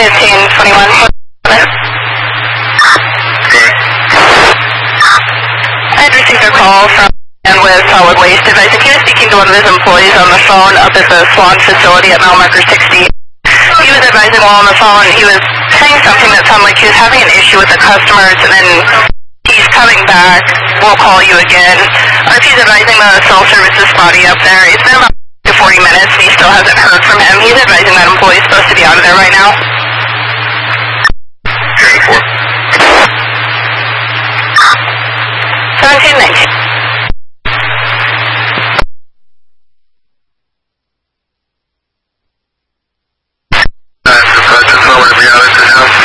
1521. I had received a call from and with solid waste advising. He was speaking to one of his employees on the phone up at the Swan facility at mile marker 60. He was advising while on the phone. He was saying something that sounded like he was having an issue with the customers, and then he's coming back. We'll call you again. He's advising the self-services body up there. It's been about 40 minutes, and he still hasn't heard from him. He's advising that employee is supposed to be out of there right now. 1719.